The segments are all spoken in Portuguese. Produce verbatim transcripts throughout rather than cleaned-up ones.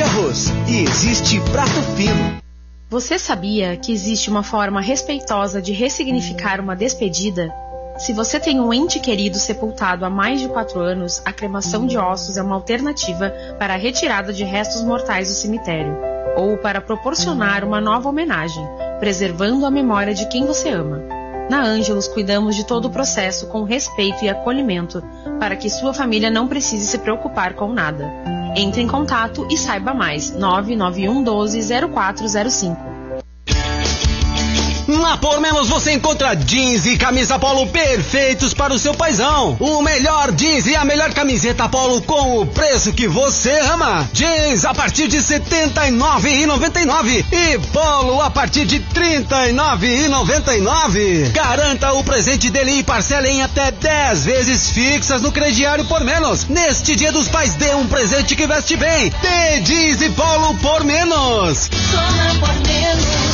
existe arroz e existe prato fino. Você sabia que existe uma forma respeitosa de ressignificar uma despedida? Se você tem um ente querido sepultado há mais de quatro anos, a cremação de ossos é uma alternativa para a retirada de restos mortais do cemitério, ou para proporcionar uma nova homenagem, preservando a memória de quem você ama. Na Ângelos, cuidamos de todo o processo com respeito e acolhimento, para que sua família não precise se preocupar com nada. Entre em contato e saiba mais. nove nove um um dois zero quatro zero cinco. Na Por Menos você encontra jeans e camisa polo perfeitos para o seu paizão. O melhor jeans e a melhor camiseta polo com o preço que você ama. Jeans a partir de setenta e nove reais e noventa e nove centavos e polo a partir de trinta e nove reais e noventa e nove centavos. Garanta o presente dele e parcela em até dez vezes fixas no crediário Por Menos. Neste Dia dos Pais, dê um presente que veste bem. Dê jeans e polo Por Menos. Só Por Menos.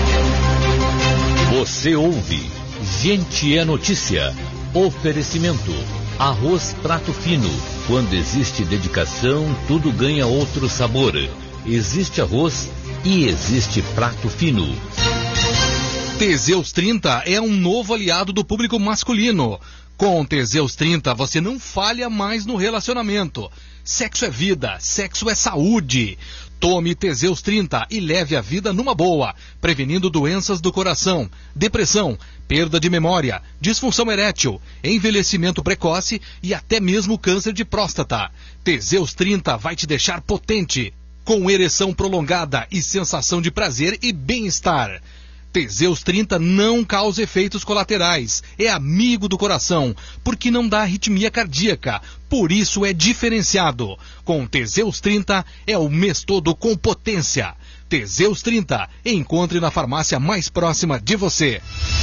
Você ouve Gente é Notícia. Oferecimento Arroz Prato Fino. Quando existe dedicação, tudo ganha outro sabor. Existe arroz e existe prato fino. Teseus trinta é um novo aliado do público masculino. Com Teseus trinta você não falha mais no relacionamento. Sexo é vida, sexo é saúde. Tome Teseus trinta e leve a vida numa boa, prevenindo doenças do coração, depressão, perda de memória, disfunção erétil, envelhecimento precoce e até mesmo câncer de próstata. Teseus trinta vai te deixar potente, com ereção prolongada e sensação de prazer e bem-estar. Teseus trinta não causa efeitos colaterais, é amigo do coração, porque não dá arritmia cardíaca, por isso é diferenciado. Com Teseus trinta é o mês todo com potência. Teseus trinta, encontre na farmácia mais próxima de você.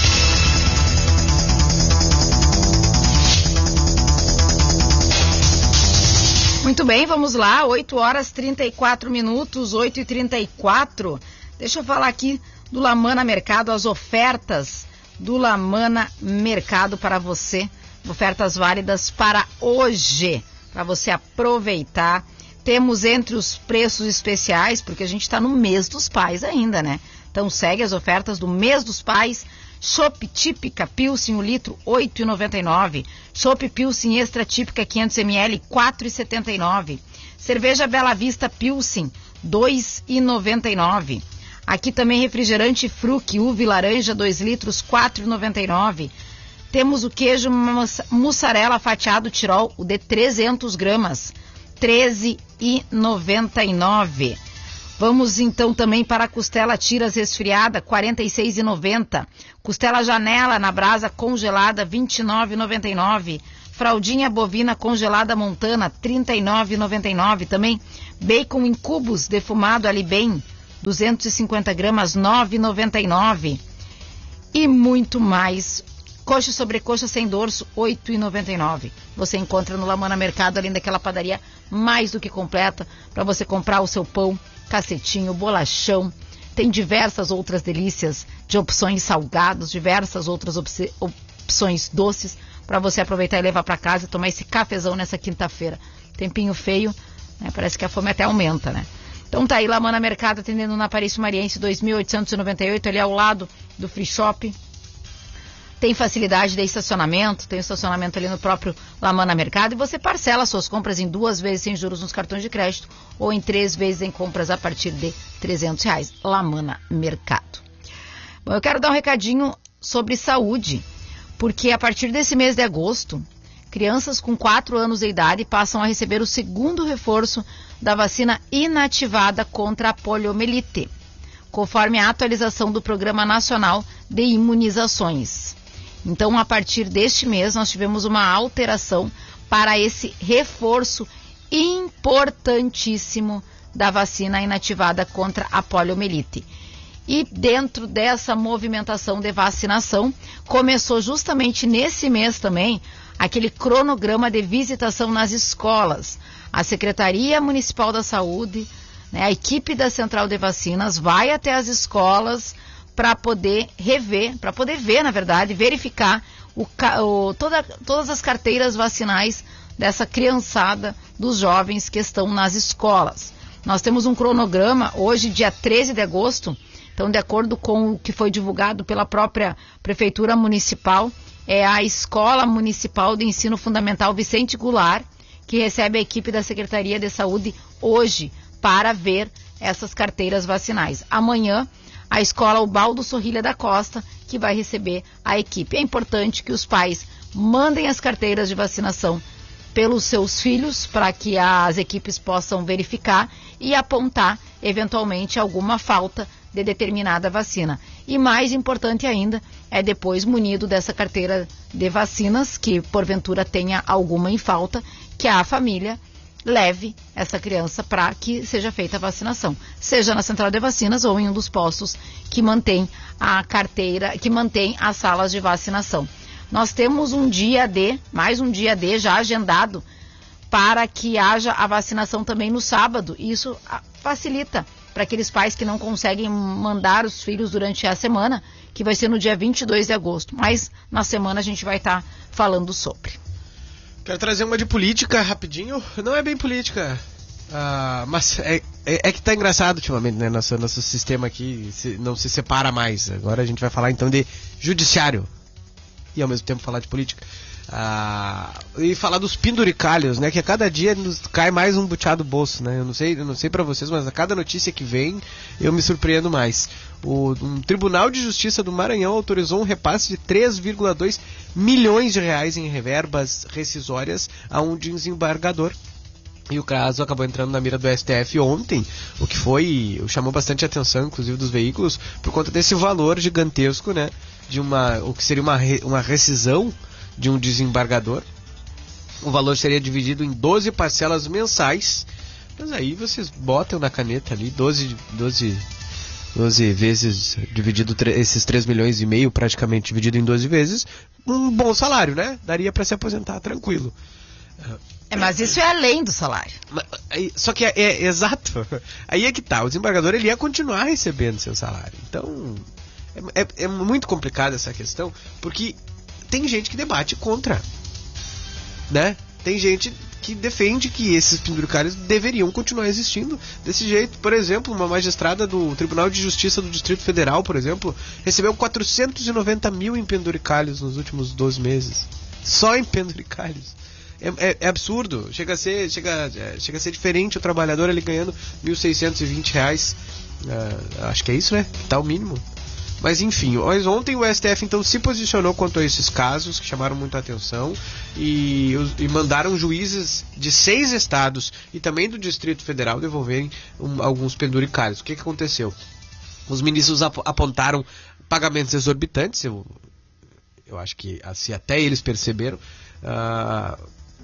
Muito bem, vamos lá, oito horas e trinta e quatro minutos, oito e trinta e quatro. Deixa eu falar aqui do Lamana Mercado, as ofertas do Lamana Mercado para você, ofertas válidas para hoje, para você aproveitar. Temos entre os preços especiais, porque a gente está no mês dos pais ainda, né? Então segue as ofertas do mês dos pais. Chopp Típica Pilsen, um litro, oito reais e noventa e nove centavos. Chopp Pilsen Extra Típica, quinhentos mililitros, quatro reais e setenta e nove centavos. Cerveja Bela Vista Pilsen, dois reais e noventa e nove centavos. Aqui também refrigerante Fruc, uva e laranja, dois litros, quatro reais e noventa e nove centavos. Temos o queijo mussarela fatiado Tirol, o de trezentos gramas, treze reais e noventa e nove centavos. Vamos então também para a costela tiras resfriada, quarenta e seis reais e noventa centavos. Costela janela na brasa congelada, vinte e nove reais e noventa e nove centavos. Fraldinha bovina congelada montana, trinta e nove reais e noventa e nove centavos. Também bacon em cubos defumado ali bem, duzentos e cinquenta gramas, nove reais e noventa e nove centavos. E muito mais. Coxa sobrecoxa sem dorso, oito reais e noventa e nove centavos. Você encontra no Lamana Mercado, além daquela padaria mais do que completa, para você comprar o seu pão, cacetinho, bolachão. Tem diversas outras delícias de opções salgados, diversas outras op- opções doces, para você aproveitar e levar para casa e tomar esse cafezão nessa quinta-feira. Tempinho feio, né? Parece que a fome até aumenta, né? Então tá aí, Lamana Mercado, atendendo na Aparício Mariense, dois mil oitocentos e noventa e oito, ali ao lado do Free Shop. Tem facilidade de estacionamento, tem estacionamento ali no próprio Lamana Mercado, e você parcela suas compras em duas vezes sem juros nos cartões de crédito ou em três vezes em compras a partir de trezentos reais. Lamana Mercado. Bom, eu quero dar um recadinho sobre saúde, porque a partir desse mês de agosto, crianças com quatro anos de idade passam a receber o segundo reforço da vacina inativada contra a poliomielite, conforme a atualização do Programa Nacional de Imunizações. Então, a partir deste mês, nós tivemos uma alteração para esse reforço importantíssimo da vacina inativada contra a poliomielite. E dentro dessa movimentação de vacinação, começou justamente nesse mês também aquele cronograma de visitação nas escolas. A Secretaria Municipal da Saúde, né, a equipe da Central de Vacinas vai até as escolas para poder rever, para poder ver, na verdade, verificar o, o, toda, todas as carteiras vacinais dessa criançada, dos jovens que estão nas escolas. Nós temos um cronograma hoje, dia treze de agosto, então de acordo com o que foi divulgado pela própria Prefeitura Municipal, é a Escola Municipal de Ensino Fundamental Vicente Goulart, que recebe a equipe da Secretaria de Saúde hoje para ver essas carteiras vacinais. Amanhã, a Escola Ubaldo Sorrilha da Costa, que vai receber a equipe. É importante que os pais mandem as carteiras de vacinação pelos seus filhos, para que as equipes possam verificar e apontar, eventualmente, alguma falta de determinada vacina. E mais importante ainda, é depois, munido dessa carteira de vacinas, que porventura tenha alguma em falta, que a família leve essa criança para que seja feita a vacinação, seja na central de vacinas ou em um dos postos que mantém a carteira, que mantém as salas de vacinação. Nós temos um dia D, mais um dia D já agendado para que haja a vacinação também no sábado. E isso facilita para aqueles pais que não conseguem mandar os filhos durante a semana, que vai ser no dia vinte e dois de agosto. Mas na semana a gente vai estar tá falando sobre. Quero trazer uma de política rapidinho. Não é bem política, uh, mas é, é, é que tá engraçado ultimamente, né? Nosso, nosso sistema aqui se, não se separa mais. Agora a gente vai falar então de judiciário e ao mesmo tempo falar de política. Uh, e falar dos penduricalhos, né? Que a cada dia nos cai mais um buteado bolso, né? Eu não sei, eu não sei para vocês, mas a cada notícia que vem eu me surpreendo mais. O, um Tribunal de Justiça do Maranhão autorizou um repasse de três vírgula dois milhões de reais em reverbas rescisórias a um desembargador. E o caso acabou entrando na mira do S T F ontem, o que foi, chamou bastante atenção, inclusive dos veículos, por conta desse valor gigantesco, né? De uma, o que seria uma, uma rescisão de um desembargador. O valor seria dividido em doze parcelas mensais, mas aí vocês botam na caneta ali doze, doze, doze vezes dividido, esses três milhões e meio praticamente dividido em doze vezes, um bom salário, né? Daria para se aposentar tranquilo. É, mas isso é além do salário. Só que é, é exato. Aí é que tá, o desembargador ele ia continuar recebendo seu salário. Então é, é, é muito complicada essa questão, porque tem gente que debate contra, né? Tem gente que defende que esses penduricalhos deveriam continuar existindo desse jeito. Por exemplo, uma magistrada do Tribunal de Justiça do Distrito Federal, por exemplo, recebeu quatrocentos e noventa mil em penduricalhos nos últimos doze meses. Só em penduricalhos. É, é, é absurdo. Chega a ser, chega, é, chega a ser diferente o trabalhador ele ganhando mil seiscentos e vinte reais. Uh, acho que é isso, né? Tá o mínimo. Mas enfim, ontem o S T F então se posicionou quanto a esses casos que chamaram muita atenção e, e mandaram juízes de seis estados e também do Distrito Federal devolverem um, alguns penduricalhos. O que, que aconteceu? Os ministros ap- apontaram pagamentos exorbitantes, eu, eu acho que assim até eles perceberam, uh,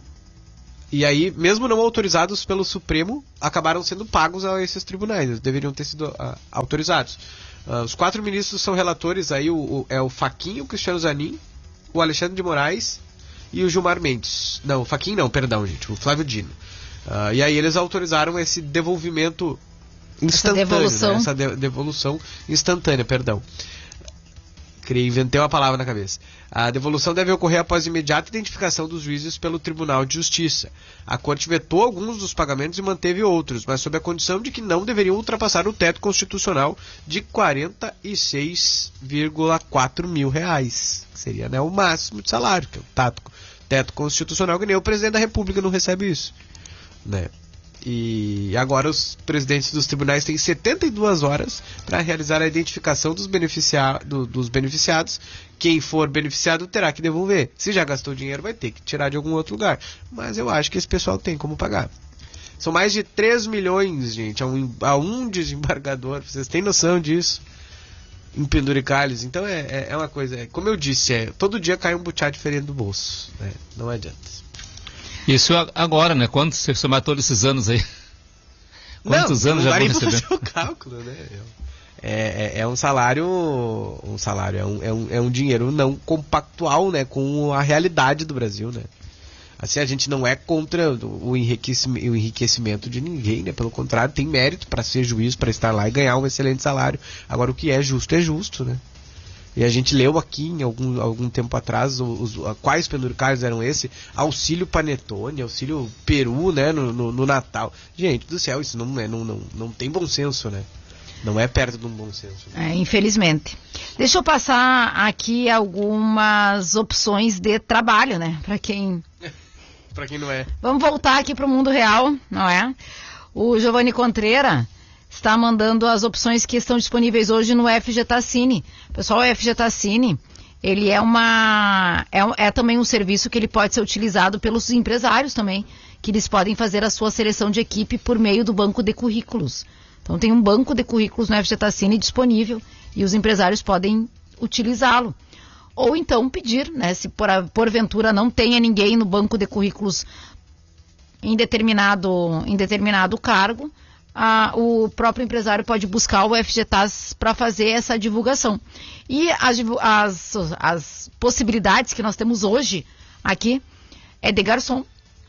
e aí, mesmo não autorizados pelo Supremo, acabaram sendo pagos a esses tribunais, eles deveriam ter sido uh, autorizados. Uh, os quatro ministros são relatores aí, o, o, é o Fachin, o Cristiano Zanin, o Alexandre de Moraes e o Gilmar Mendes. Não, o Fachin não, perdão, gente, o Flávio Dino. Uh, e aí eles autorizaram esse devolvimento instantâneo, essa devolução, né? Essa de, devolução instantânea, perdão. Criei, inventei uma palavra na cabeça. A devolução deve ocorrer após imediata identificação dos juízes pelo Tribunal de Justiça. A Corte vetou alguns dos pagamentos e manteve outros, mas sob a condição de que não deveriam ultrapassar o teto constitucional de quarenta e seis vírgula quatro mil reais. Que seria, né, o máximo de salário, que é o tato, teto constitucional, que nem o presidente da República não recebe isso, né? E agora os presidentes dos tribunais têm setenta e duas horas para realizar a identificação dos, beneficia- do, dos beneficiados. Quem for beneficiado terá que devolver. Se já gastou dinheiro, vai ter que tirar de algum outro lugar. Mas eu acho que esse pessoal tem como pagar. São mais de três milhões, gente, a um, a um desembargador. Vocês têm noção disso? Em penduricalhos. Então é, é, é uma coisa, é, como eu disse, é, todo dia cai um butiá diferente do bolso, né? Não adianta. Isso agora, né? Quanto você somar todos esses anos aí? Quantos não, anos não já vão receber? receber? Não o cálculo, né? É, é, é um salário, um salário, é um, é, um, é um dinheiro não compactual, né? Com a realidade do Brasil, né? Assim, a gente não é contra o enriquecimento, o enriquecimento de ninguém, né? Pelo contrário, tem mérito para ser juiz, para estar lá e ganhar um excelente salário. Agora, o que é justo é justo, né? E a gente leu aqui em algum, algum tempo atrás os, os, quais penduricalhos eram esse, auxílio panetone, auxílio peru, né, no, no, no Natal. Gente do céu, isso não, é, não, não, não tem bom senso, né? Não é perto de um bom senso. Né? É, infelizmente. Deixa eu passar aqui algumas opções de trabalho, né, para quem... para quem não é. Vamos voltar aqui para o mundo real, não é? O Giovanni Contreira está mandando as opções que estão disponíveis hoje no F G Tassini. Pessoal, o F G Tassini, ele é uma é, é também um serviço que ele pode ser utilizado pelos empresários também, que eles podem fazer a sua seleção de equipe por meio do banco de currículos. Então tem um banco de currículos no F G Tassini disponível e os empresários podem utilizá-lo. Ou então pedir, né, se por, porventura não tenha ninguém no banco de currículos em determinado, em determinado cargo, Ah, o próprio empresário pode buscar o F G Tass para fazer essa divulgação. E as, as, as possibilidades que nós temos hoje aqui é de garçom,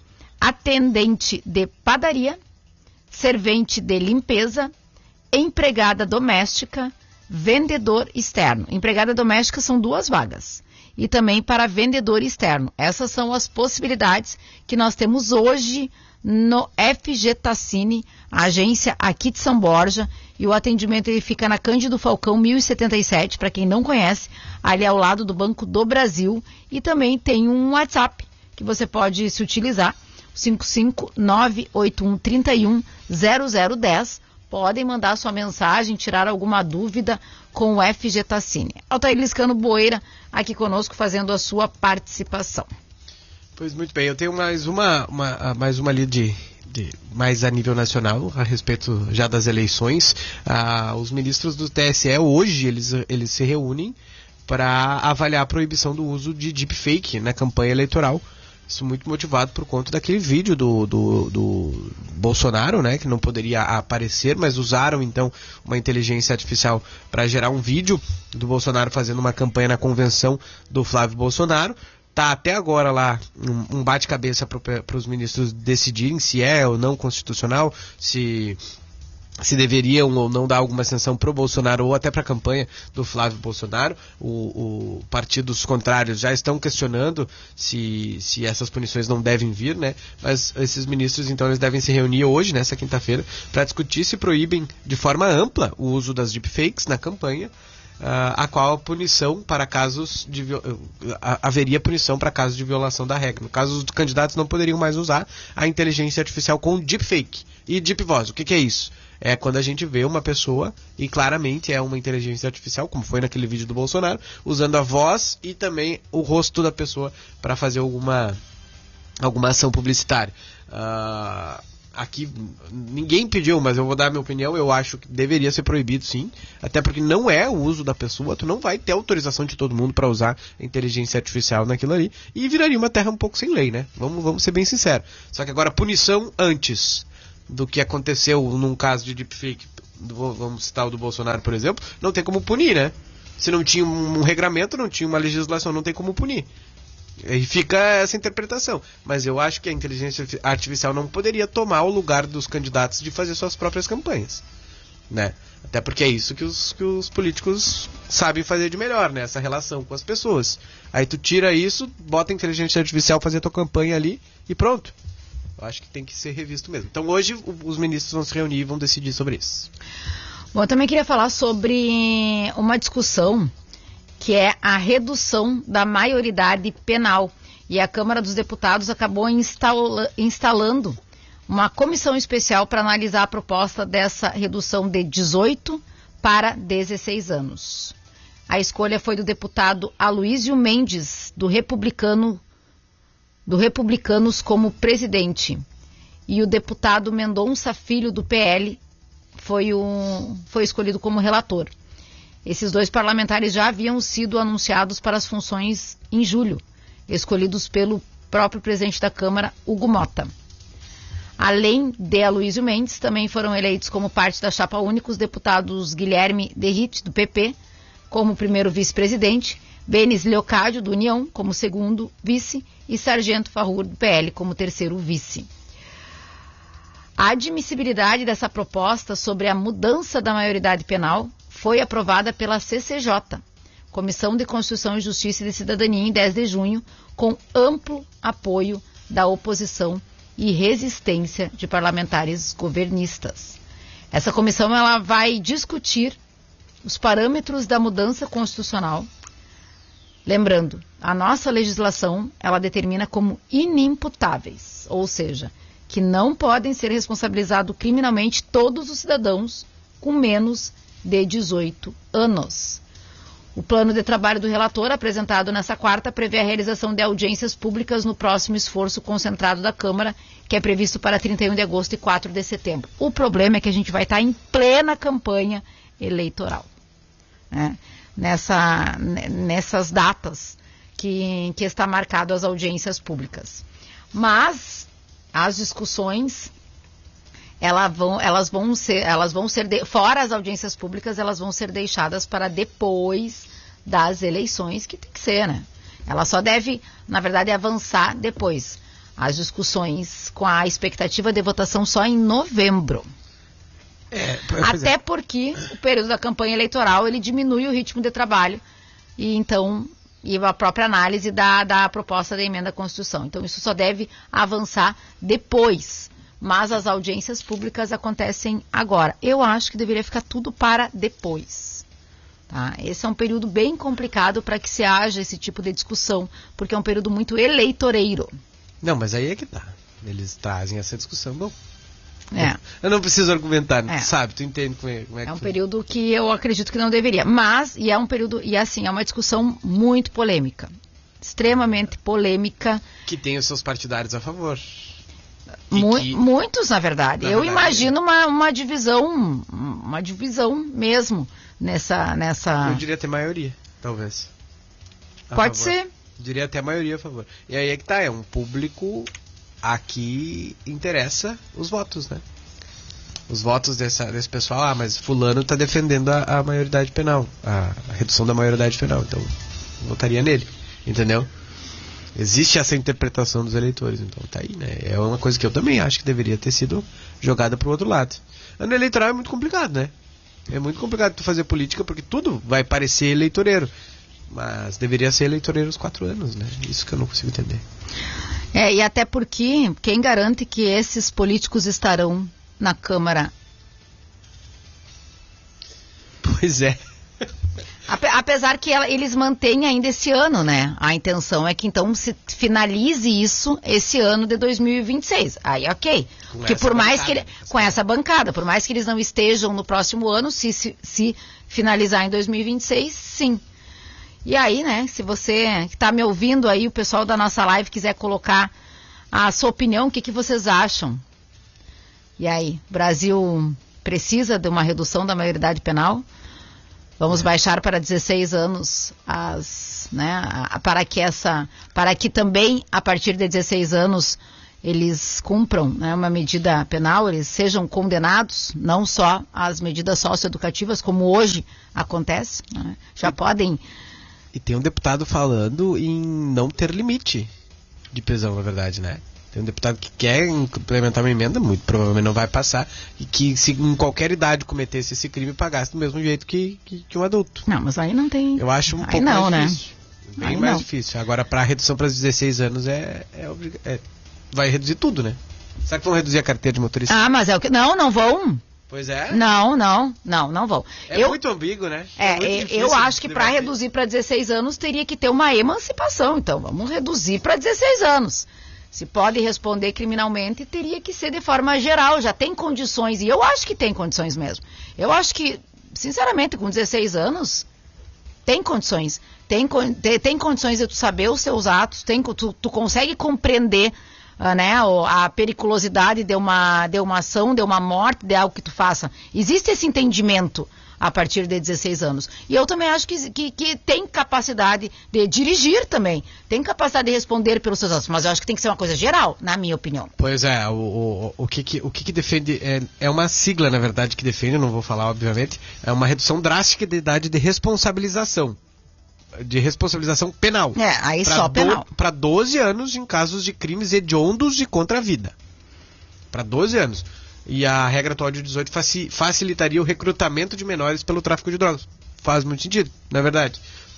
atendente de padaria, servente de limpeza, empregada doméstica, vendedor externo. Empregada doméstica são duas vagas. E também para vendedor externo. Essas são as possibilidades que nós temos hoje no F G Tassini, a agência aqui de São Borja, e o atendimento ele fica na Cândido Falcão mil e setenta e sete, para quem não conhece, ali ao lado do Banco do Brasil, e também tem um WhatsApp que você pode se utilizar, cinco cinco nove oito um três um zero zero um zero. Podem mandar sua mensagem, tirar alguma dúvida com o F G Tassini. Altair Liscano Boeira aqui conosco fazendo a sua participação. Pois muito bem, eu tenho mais uma, uma, mais uma ali de, de mais a nível nacional, a respeito já das eleições. Ah, os ministros do T S E hoje, eles, eles se reúnem para avaliar a proibição do uso de deepfake na campanha eleitoral. Isso muito motivado por conta daquele vídeo do, do, do Bolsonaro, né, que não poderia aparecer, mas usaram então uma inteligência artificial para gerar um vídeo do Bolsonaro fazendo uma campanha na convenção do Flávio Bolsonaro. Tá até agora lá um, um bate-cabeça para os ministros decidirem se é ou não constitucional, se, se deveriam ou não dar alguma sanção pro Bolsonaro ou até para a campanha do Flávio Bolsonaro. O, o partidos contrários já estão questionando se, se essas punições não devem vir, né? Mas esses ministros, então, eles devem se reunir hoje, nessa quinta-feira, para discutir se proíbem de forma ampla o uso das deepfakes na campanha. Uh, a qual a punição para casos de uh, haveria punição para casos de violação da regra. No caso, os candidatos não poderiam mais usar a inteligência artificial com deepfake e deep voice. O que, que é isso? É quando a gente vê uma pessoa, e claramente é uma inteligência artificial, como foi naquele vídeo do Bolsonaro, usando a voz e também o rosto da pessoa para fazer alguma, alguma ação publicitária. Uh, Aqui ninguém pediu, mas eu vou dar a minha opinião. Eu acho que deveria ser proibido, sim. Até porque não é o uso da pessoa. Tu não vai ter autorização de todo mundo para usar a inteligência artificial naquilo ali. E viraria uma terra um pouco sem lei, né? Vamos, vamos ser bem sinceros. Só que agora, punição antes do que aconteceu num caso de deepfake, do, vamos citar o do Bolsonaro, por exemplo, não tem como punir, né? Se não tinha um, um regramento, não tinha uma legislação, não tem como punir. E fica essa interpretação. Mas eu acho que a inteligência artificial não poderia tomar o lugar dos candidatos de fazer suas próprias campanhas, né? Até porque é isso que os, que os políticos sabem fazer de melhor, né? Essa relação com as pessoas. Aí tu tira isso, bota a inteligência artificial fazer a tua campanha ali e pronto. Eu acho que tem que ser revisto mesmo. Então hoje os ministros vão se reunir e vão decidir sobre isso. Bom, eu também queria falar sobre uma discussão que é a redução da maioridade penal. E a Câmara dos Deputados acabou instala, instalando uma comissão especial para analisar a proposta dessa redução de dezoito para dezesseis anos. A escolha foi do deputado Aloísio Mendes, do Republicano, do Republicanos, como presidente. E o deputado Mendonça Filho, do P L, foi, um, foi escolhido como relator. Esses dois parlamentares já haviam sido anunciados para as funções em julho, escolhidos pelo próprio presidente da Câmara, Hugo Mota. Além de Aloísio Mendes, também foram eleitos como parte da chapa única os deputados Guilherme Derrite, do P P, como primeiro vice-presidente, Benes Leocádio, do União, como segundo vice, e Sargento Farrur, do P L, como terceiro vice. A admissibilidade dessa proposta sobre a mudança da maioridade penal foi aprovada pela C C J, Comissão de Constituição e Justiça e de Cidadania, em dez de junho, com amplo apoio da oposição e resistência de parlamentares governistas. Essa comissão ela vai discutir os parâmetros da mudança constitucional. Lembrando, a nossa legislação ela determina como inimputáveis, ou seja, que não podem ser responsabilizados criminalmente todos os cidadãos com menos de dezoito anos. O plano de trabalho do relator, apresentado nessa quarta, prevê a realização de audiências públicas no próximo esforço concentrado da Câmara, que é previsto para trinta e um de agosto e quatro de setembro. O problema é que a gente vai estar em plena campanha eleitoral, né? Nessa, nessas datas que, que está marcado as audiências públicas. Mas as discussões, elas vão, elas vão ser, elas vão ser de, fora as audiências públicas, elas vão ser deixadas para depois das eleições, que tem que ser, né? Ela só deve, na verdade, avançar depois. As discussões com a expectativa de votação só em novembro. É, Até é. porque o período da campanha eleitoral ele diminui o ritmo de trabalho e então e a própria análise da, da proposta da emenda à Constituição. Então isso só deve avançar depois, mas as audiências públicas acontecem agora. Eu acho que deveria ficar tudo para depois. Tá? Esse é um período bem complicado para que se haja esse tipo de discussão, porque é um período muito eleitoreiro. Não, mas aí é que tá. Eles trazem essa discussão, bom. É. Eu não preciso argumentar, É. tu sabe, tu entende como é, como é, É que um foi. período que eu acredito que não deveria. Mas, e é um período, e assim, é uma discussão muito polêmica. Extremamente polêmica. Que tem os seus partidários a favor. E Mu- que- Muitos, na verdade. Na eu verdade, imagino uma, uma divisão, uma divisão mesmo nessa... nessa... Eu diria até maioria, talvez. A Pode favor. ser. Diria até a maioria a favor. E aí é que tá, é um público a que interessa os votos, né? Os votos dessa, desse pessoal, ah, mas fulano tá defendendo a, a maioridade penal, a, a redução da maioridade penal, então eu votaria nele, entendeu? Existe essa interpretação dos eleitores, então tá aí, né? É uma coisa que eu também acho que deveria ter sido jogada pro outro lado. Ano eleitoral é muito complicado, né? É muito complicado tu fazer política porque tudo vai parecer eleitoreiro. Mas deveria ser eleitoreiro os quatro anos, né? Isso que eu não consigo entender. É, e até porque quem garante que esses políticos estarão na Câmara? Pois é. Ape- Apesar que ela- eles mantêm ainda esse ano, né? A intenção é que então se finalize isso esse ano de dois mil e vinte e seis. Aí, ok. Com Porque essa por mais bancada, que ele, com essa bancada, por mais que eles não estejam no próximo ano, se, se, se finalizar em dois mil e vinte e seis, sim. E aí, né, se você que está me ouvindo aí, o pessoal da nossa live quiser colocar a sua opinião, o que, que vocês acham? E aí, o Brasil precisa de uma redução da maioridade penal? Vamos baixar para dezesseis anos as, né, a- para que essa, para que também a partir de dezesseis anos eles cumpram, né, uma medida penal, eles sejam condenados, não só as medidas socioeducativas como hoje acontece, né, já podem. E tem um deputado falando em não ter limite de prisão, na verdade, né? Tem um deputado que quer implementar uma emenda, muito provavelmente não vai passar, e que se em qualquer idade cometesse esse crime, pagasse do mesmo jeito que, que, que um adulto. Não, mas aí não tem. Eu acho um aí pouco não, mais né? difícil. Bem Aí mais não. difícil. Agora, para redução para dezesseis anos, é, é, obriga- é vai reduzir tudo, né? Será que vão reduzir a carteira de motorista? Ah, mas é o que. Não, não vão. Pois é. Não, não, não, não vão. É eu, muito ambíguo, né? É, muito é, difícil eu acho que de para debater. reduzir para dezesseis anos teria que ter uma emancipação. Então, vamos reduzir para dezesseis anos. Se pode responder criminalmente, teria que ser de forma geral. Já tem condições, e eu acho que tem condições mesmo. Eu acho que, sinceramente, com dezesseis anos, tem condições. Tem, con- te- tem condições de tu saber os seus atos, tem, co- tu, tu consegue compreender ah, né, o- a periculosidade de uma, de uma ação, de uma morte, de algo que tu faça. Existe esse entendimento a partir de dezesseis anos. E eu também acho que, que, que tem capacidade de dirigir também. Tem capacidade de responder pelos seus atos. Mas eu acho que tem que ser uma coisa geral, na minha opinião. Pois é, o, o, o, que, que, o que, que defende, é, é uma sigla, na verdade, que defende, eu não vou falar, obviamente, é uma redução drástica de idade de responsabilização. De responsabilização penal. É, aí Pra só do- penal. Para doze anos em casos de crimes hediondos e contra a vida. Para doze anos. E a regra atual de dezoito faci- facilitaria o recrutamento de menores pelo tráfico de drogas. Faz muito sentido, na verdade.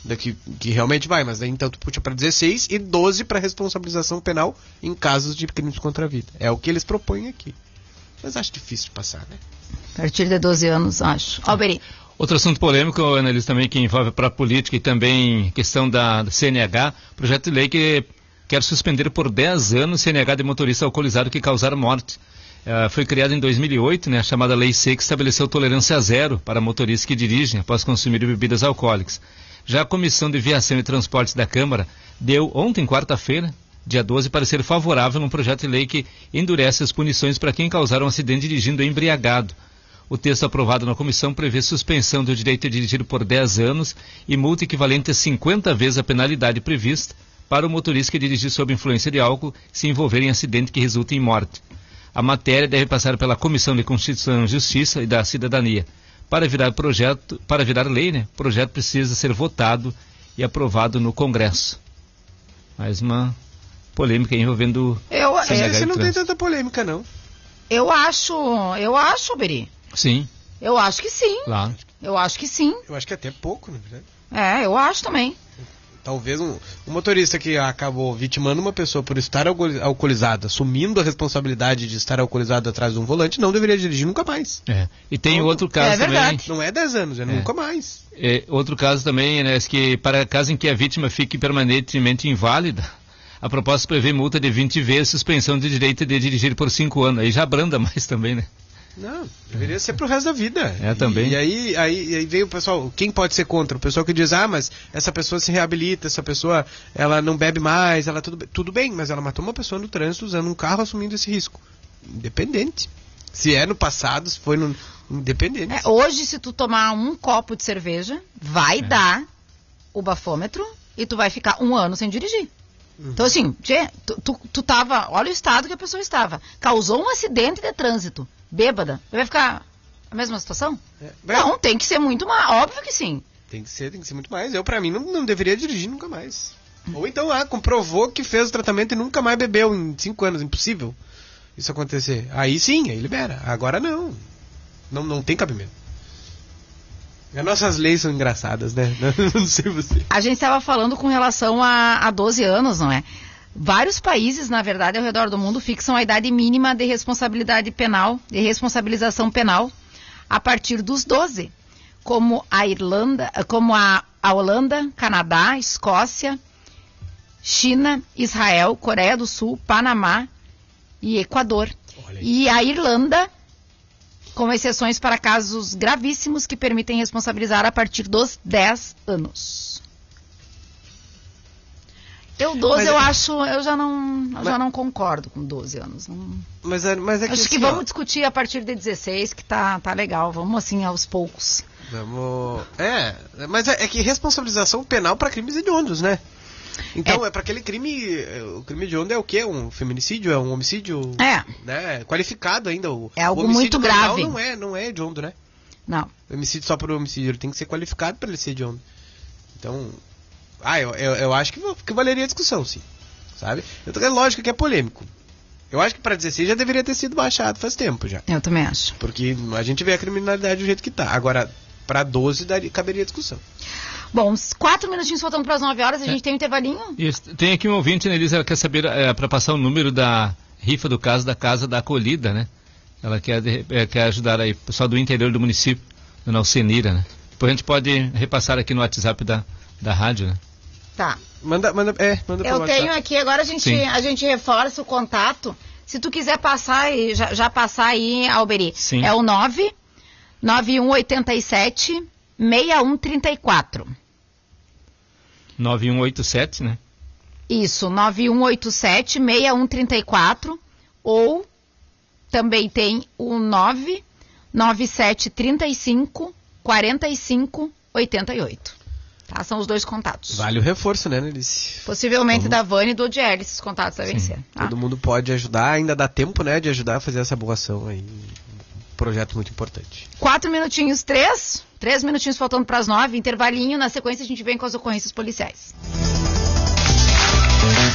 daqui, que realmente vai, mas daí então tu puxa para dezesseis e doze para responsabilização penal em casos de crimes contra a vida. É o que eles propõem aqui. Mas acho difícil de passar, né? A partir de doze anos, acho. Alberi. Outro assunto polêmico, Annelise, também que envolve a própria política e também questão da, da C N H, projeto de lei que quer suspender por dez anos C N H de motorista alcoolizado que causaram morte. Uh, foi criado em dois mil e oito, né, a chamada Lei C, que estabeleceu tolerância zero para motoristas que dirigem após consumir bebidas alcoólicas. Já a Comissão de Viação e Transportes da Câmara deu ontem, quarta-feira, dia doze, parecer favorável num projeto de lei que endurece as punições para quem causar um acidente dirigindo embriagado. O texto aprovado na comissão prevê suspensão do direito de dirigir por dez anos e multa equivalente a cinquenta vezes a penalidade prevista para o motorista que dirigir sob influência de álcool se envolver em acidente que resulte em morte. A matéria deve passar pela Comissão de Constituição, Justiça e da Cidadania. Para virar projeto, para virar lei, né, o projeto precisa ser votado e aprovado no Congresso. Mais uma polêmica envolvendo... Eu, C N H esse não tem tanta polêmica, não. Eu acho, eu acho, Alberi. Sim. Eu acho que sim. Lá. Eu acho que sim. Eu acho que até pouco, na verdade. É, eu acho também. Talvez um, um motorista que acabou vitimando uma pessoa por estar alcoolizado, assumindo a responsabilidade de estar alcoolizado atrás de um volante, não deveria dirigir nunca mais. É. E tem Outro, outro caso é também. verdade. Não é dez anos, é, é. nunca mais. É, outro caso também, né, que para caso em que a vítima fique permanentemente inválida, a proposta prevê multa de vinte vezes, suspensão de direito de dirigir por cinco anos. Aí já abranda mais também, né? Não, deveria ser pro resto da vida. É, também. E, e aí, aí, aí veio o pessoal, quem pode ser contra? O pessoal que diz, ah, mas essa pessoa se reabilita, essa pessoa, ela não bebe mais, ela tudo, tudo bem, mas ela matou uma pessoa no trânsito usando um carro assumindo esse risco. Independente. Se é no passado, se foi no... Independente. É, hoje, se tu tomar um copo de cerveja, vai é. dar o bafômetro e tu vai ficar um ano sem dirigir. Uhum. Então, assim, tchê, tu, tu, tu tava, olha o estado que a pessoa estava. Causou um acidente de trânsito. Bêbada, vai ficar a mesma situação? É, não, tem que ser muito mais, óbvio que sim. Tem que ser, tem que ser muito mais. Eu, pra mim, não, não deveria dirigir nunca mais. Hum. Ou então, ah, comprovou que fez o tratamento e nunca mais bebeu em cinco anos. Impossível isso acontecer. Aí sim, aí libera. Agora não. Não, não tem cabimento. As nossas leis são engraçadas, né? Não sei você. A gente estava falando com relação a, a doze anos, não é? Vários países, na verdade, ao redor do mundo, fixam a idade mínima de responsabilidade penal, de responsabilização penal, a partir dos doze, como a Irlanda, como a, a Holanda, Canadá, Escócia, China, Israel, Coreia do Sul, Panamá e Equador. E a Irlanda, com exceções para casos gravíssimos que permitem responsabilizar a partir dos dez anos. Eu doze, mas eu é... acho, eu já não, eu mas... já não concordo com doze anos. Não... Mas é, mas é que acho assim, que vamos ó... discutir a partir de dezesseis, que tá, tá legal. Vamos assim, aos poucos. Vamos... É, mas é, é que responsabilização penal para crimes hediondos, né? Então, é, é para aquele crime... O crime hediondo é o quê? Um feminicídio? É um homicídio... É. Né? Qualificado ainda. O, é algo o muito grave. Não é, não é hediondo, né? Não. O homicídio só por homicídio, ele tem que ser qualificado para ele ser hediondo. Então... Ah, eu, eu, eu acho que, que valeria a discussão, sim. Sabe? Eu tô, é lógico que é polêmico. Eu acho que para dezesseis já deveria ter sido baixado faz tempo já. Eu também acho. Porque a gente vê a criminalidade do jeito que tá. Agora, para doze daria, caberia a discussão. Bom, quatro minutinhos faltando para as nove horas, a gente é. tem um intervalinho. Isso. Tem aqui um ouvinte, né, Elisa, ela quer saber, é, para passar o número da rifa do caso da Casa da Acolhida, né? Ela quer, é, quer ajudar aí o pessoal do interior do município, Dona Alcenira, né? Depois a gente pode repassar aqui no WhatsApp da, da rádio, né? Tá. Manda, manda, é, manda Eu tenho aqui, agora a gente, a gente reforça o contato. Se tu quiser passar, já, já passar aí, Alberi. Sim. É o nove nove um oito sete seis um três quatro. nove um oito sete, né? Isso, nove um oito sete seis um três quatro. Ou também tem o nove nove sete três cinco quatro cinco oito oito. Tá, são os dois contatos. Vale o reforço, né, Nelice? Possivelmente Vamos... da Vânia e do Odiel, esses contatos devem Sim. ser. Tá? Todo mundo pode ajudar, ainda dá tempo, né, de ajudar a fazer essa boação aí. Um projeto muito importante. Quatro minutinhos, três. Três minutinhos faltando para as nove. Intervalinho, na sequência a gente vem com as ocorrências policiais.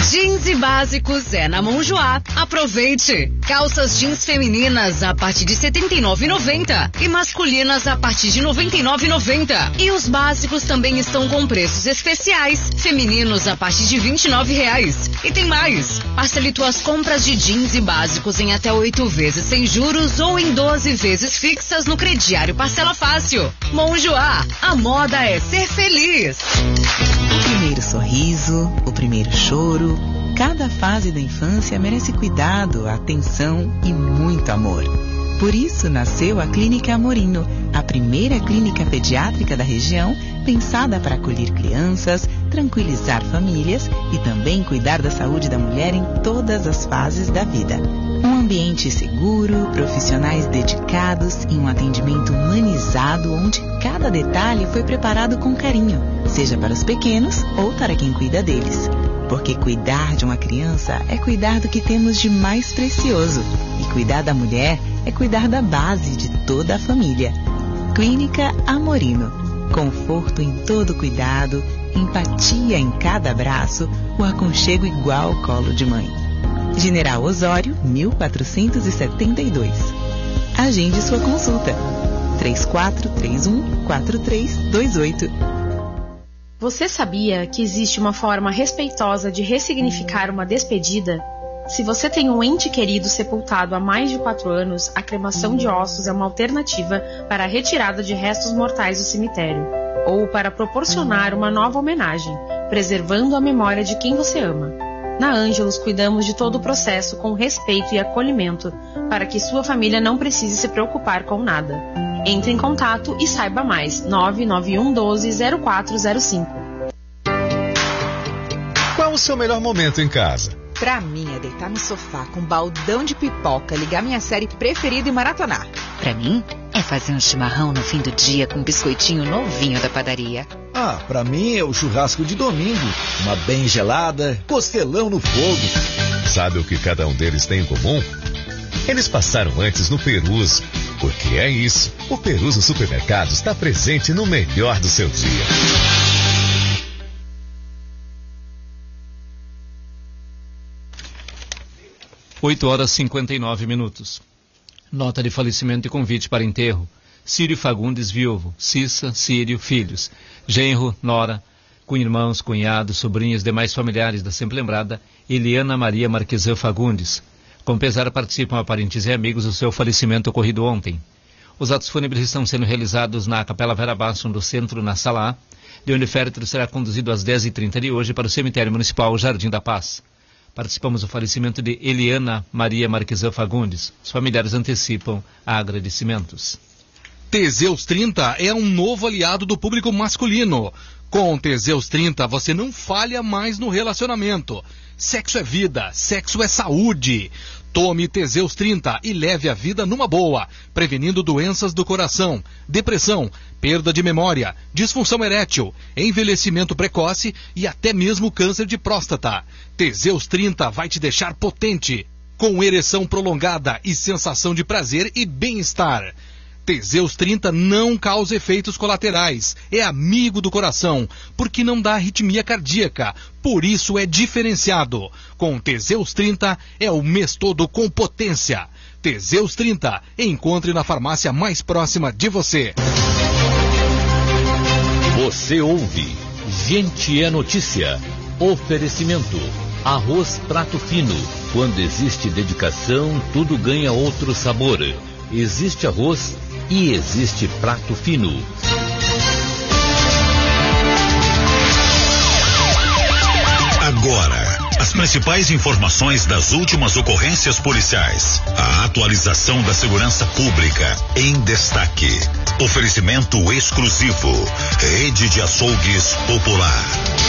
Jeans e básicos é na Monjoá. Aproveite! Calças jeans femininas a partir de setenta e nove reais e noventa centavos e masculinas a partir de noventa e nove reais e noventa centavos. E os básicos também estão com preços especiais. Femininos a partir de vinte e nove reais. E tem mais! Parcele tuas compras de jeans e básicos em até oito vezes sem juros ou em doze vezes fixas no crediário Parcela Fácil. Monjoá, a moda é ser feliz. O primeiro sorriso, o primeiro choro, cada fase da infância merece cuidado, atenção e muito amor. Por isso nasceu a Clínica Amorino, a primeira clínica pediátrica da região, pensada para acolher crianças, tranquilizar famílias e também cuidar da saúde da mulher em todas as fases da vida. Um ambiente seguro, profissionais dedicados e um atendimento humanizado onde cada detalhe foi preparado com carinho, seja para os pequenos ou para quem cuida deles. Porque cuidar de uma criança é cuidar do que temos de mais precioso. E cuidar da mulher é cuidar da base de toda a família. Clínica Amorino. Conforto em todo cuidado, empatia em cada abraço, o aconchego igual ao colo de mãe. General Osório, mil quatrocentos e setenta e dois. Agende sua consulta. três quatro três um, quatro três dois oito. Você sabia que existe uma forma respeitosa de ressignificar uma despedida? Se você tem um ente querido sepultado há mais de quatro anos, a cremação de ossos é uma alternativa para a retirada de restos mortais do cemitério, ou para proporcionar uma nova homenagem, preservando a memória de quem você ama. Na Ângelos, cuidamos de todo o processo com respeito e acolhimento, para que sua família não precise se preocupar com nada. Entre em contato e saiba mais. nove nove um um dois zero quatro zero cinco. Qual o seu melhor momento em casa? Pra mim é deitar no sofá com um baldão de pipoca, ligar minha série preferida e maratonar. Pra mim é fazer um chimarrão no fim do dia com um biscoitinho novinho da padaria. Ah, pra mim é o churrasco de domingo, uma bem gelada, costelão no fogo. Sabe o que cada um deles tem em comum? Eles passaram antes no Perus, porque é isso. O Perus no supermercado está presente no melhor do seu dia. oito horas e cinquenta e nove minutos. Nota de falecimento e convite para enterro. Círio Fagundes, viúvo. Cissa, Círio, filhos. Genro, nora, com irmãos, cunhados, sobrinhos, demais familiares da sempre lembrada Eliana Maria Marquesan Fagundes. Com pesar participam parentes e amigos do seu falecimento ocorrido ontem. Os atos fúnebres estão sendo realizados na Capela Vera Basson do centro, na Sala A, de onde o féretro será conduzido às dez e trinta de hoje para o cemitério municipal Jardim da Paz. Participamos do falecimento de Eliana Maria Marquesan Fagundes. Os familiares antecipam agradecimentos. Teseus trinta é um novo aliado do público masculino. Com Teseus trinta você não falha mais no relacionamento. Sexo é vida, sexo é saúde. Tome Teseus trinta e leve a vida numa boa, prevenindo doenças do coração, depressão, perda de memória, disfunção erétil, envelhecimento precoce e até mesmo câncer de próstata. Teseus trinta vai te deixar potente, com ereção prolongada e sensação de prazer e bem-estar. Teseus trinta não causa efeitos colaterais, é amigo do coração, porque não dá arritmia cardíaca, por isso é diferenciado. Com Teseus trinta é o mês todo com potência. Teseus trinta, encontre na farmácia mais próxima de você. Você ouve Gente é Notícia. Oferecimento. Arroz Prato Fino. Quando existe dedicação, tudo ganha outro sabor. Existe arroz e existe prato fino. Agora, as principais informações das últimas ocorrências policiais. A atualização da segurança pública em destaque. Oferecimento exclusivo. Rede de Açougues Popular.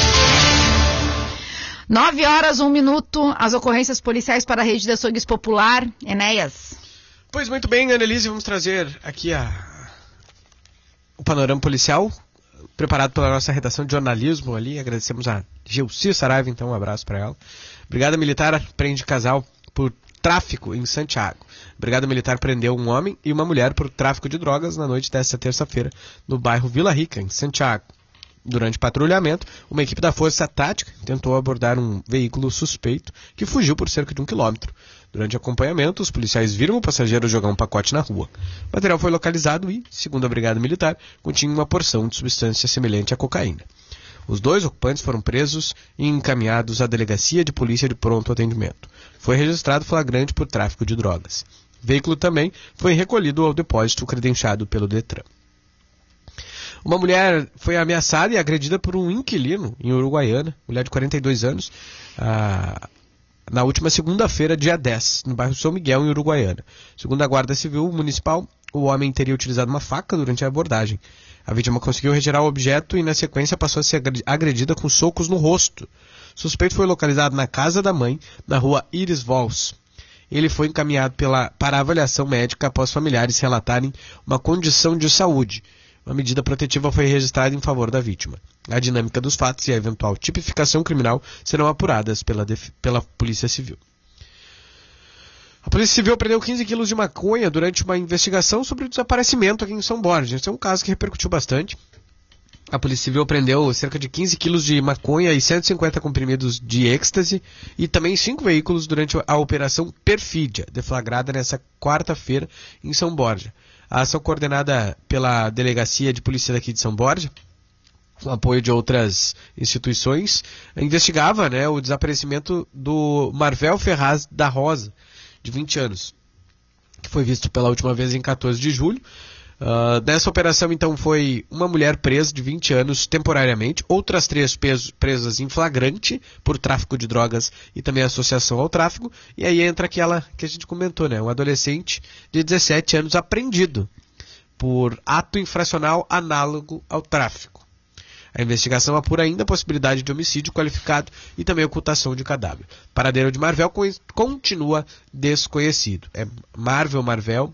Nove horas, um minuto. As ocorrências policiais para a Rede de Açougues Popular. Enéas. Pois muito bem, Annelise, vamos trazer aqui a... o panorama policial, preparado pela nossa redação de jornalismo ali. Agradecemos a Geuci Saraiva, então um abraço para ela. Brigada Militar prende casal por tráfico em Santiago. Brigada Militar prendeu um homem e uma mulher por tráfico de drogas na noite desta terça-feira, no bairro Vila Rica, em Santiago. Durante patrulhamento, uma equipe da Força Tática tentou abordar um veículo suspeito que fugiu por cerca de um quilômetro. Durante acompanhamento, os policiais viram o passageiro jogar um pacote na rua. O material foi localizado e, segundo a Brigada Militar, continha uma porção de substância semelhante à cocaína. Os dois ocupantes foram presos e encaminhados à Delegacia de Polícia de Pronto Atendimento. Foi registrado flagrante por tráfico de drogas. O veículo também foi recolhido ao depósito credenciado pelo Detran. Uma mulher foi ameaçada e agredida por um inquilino em Uruguaiana, mulher de quarenta e dois anos, ah, na última segunda-feira, dia dez, no bairro São Miguel, em Uruguaiana. Segundo a Guarda Civil Municipal, o homem teria utilizado uma faca durante a abordagem. A vítima conseguiu retirar o objeto e, na sequência, passou a ser agredida com socos no rosto. O suspeito foi localizado na casa da mãe, na rua Iris Vols. Ele foi encaminhado pela, para avaliação médica após familiares relatarem uma condição de saúde. Uma medida protetiva foi registrada em favor da vítima. A dinâmica dos fatos e a eventual tipificação criminal serão apuradas pela, pela Polícia Civil. A Polícia Civil prendeu quinze quilos de maconha durante uma investigação sobre o desaparecimento aqui em São Borja. Esse é um caso que repercutiu bastante. A Polícia Civil prendeu cerca de quinze quilos de maconha e cento e cinquenta comprimidos de êxtase e também cinco veículos durante a Operação Perfídia, deflagrada nesta quarta-feira em São Borja. A ação coordenada pela Delegacia de Polícia daqui de São Borja, com apoio de outras instituições, investigava, né, o desaparecimento do Marvel Ferraz da Rosa, de vinte anos, que foi visto pela última vez em quatorze de julho. Uh, nessa operação, então, foi uma mulher presa de vinte anos temporariamente, outras três presas em flagrante por tráfico de drogas e também associação ao tráfico, e aí entra aquela que a gente comentou, né, um adolescente de dezessete anos apreendido por ato infracional análogo ao tráfico. A investigação apura ainda a possibilidade de homicídio qualificado e também ocultação de cadáver. O paradeiro de Marvel continua desconhecido. É Marvel, Marvel...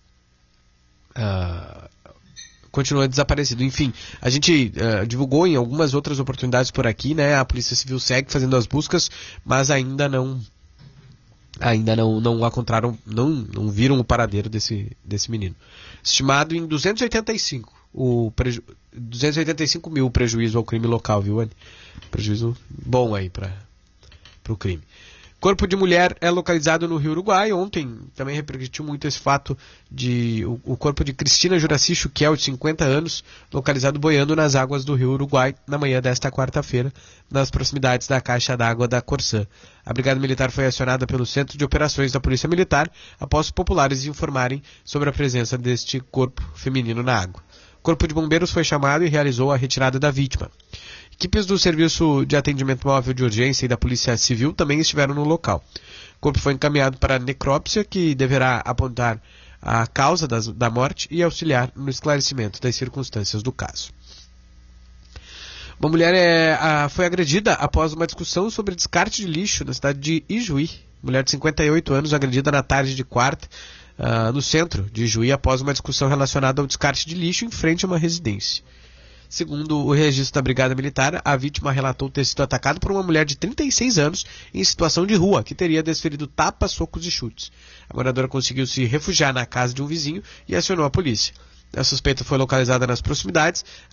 Uh, continua desaparecido. Enfim, a gente uh, divulgou em algumas outras oportunidades por aqui, né? A Polícia Civil segue fazendo as buscas, mas ainda não ainda não, não encontraram, não, não viram o paradeiro desse, desse menino. Estimado em duzentos e oitenta e cinco o preju... duzentos e oitenta e cinco mil o prejuízo ao crime local, viu, Anny? Prejuízo bom aí para o crime. Corpo de mulher é localizado no Rio Uruguai. Ontem também repercutiu muito esse fato de o, o corpo de Cristina Juraci Chuquel, de cinquenta anos, localizado boiando nas águas do Rio Uruguai na manhã desta quarta-feira, nas proximidades da caixa d'água da Corsã. A Brigada Militar foi acionada pelo Centro de Operações da Polícia Militar após os populares informarem sobre a presença deste corpo feminino na água. O Corpo de Bombeiros foi chamado e realizou a retirada da vítima. Equipes do Serviço de Atendimento Móvel de Urgência e da Polícia Civil também estiveram no local. O corpo foi encaminhado para a necrópsia, que deverá apontar a causa das, da morte e auxiliar no esclarecimento das circunstâncias do caso. Uma mulher é, a, foi agredida após uma discussão sobre descarte de lixo na cidade de Ijuí. Mulher de cinquenta e oito anos agredida na tarde de quarta, uh, no centro de Ijuí, após uma discussão relacionada ao descarte de lixo em frente a uma residência. Segundo o registro da Brigada Militar, a vítima relatou ter sido atacada por uma mulher de trinta e seis anos em situação de rua, que teria desferido tapas, socos e chutes. A moradora conseguiu se refugiar na casa de um vizinho e acionou a polícia. A suspeita foi localizada nas proximidades.